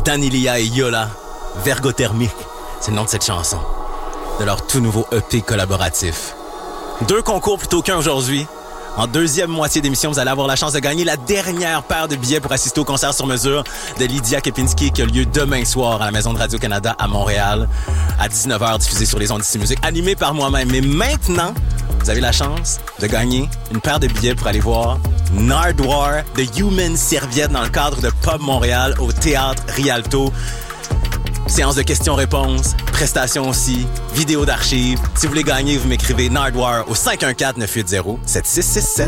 Danilia et Yola, Vergothermique, c'est le nom de cette chanson, de leur tout nouveau EP collaboratif. 2 concours plutôt qu'un aujourd'hui. En deuxième moitié d'émission, vous allez avoir la chance de gagner la dernière paire de billets pour assister au concert sur mesure de Lydia Kepinski qui a lieu demain soir à la Maison de Radio-Canada à Montréal à 19h, diffusé sur les ondes d'ici musique, animé par moi-même. Mais maintenant, vous avez la chance de gagner une paire de billets pour aller voir Nardwuar de Human Serviette dans le cadre de Pub Montréal au Théâtre Rialto. Séance de questions-réponses, prestations aussi, vidéos d'archives. Si vous voulez gagner, vous m'écrivez Nardwuar au 514-980-7667.